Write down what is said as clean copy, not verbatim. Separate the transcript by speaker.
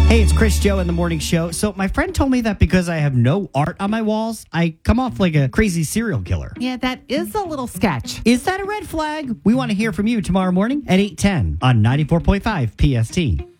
Speaker 1: Hey, it's Chris Joe in the morning show. So my friend told me that because I have no art on my walls, I come off like a crazy serial killer.
Speaker 2: Yeah, that is a little sketch.
Speaker 1: Is that a red flag? We want to hear from you tomorrow morning at 8:10 on 94.5 PST.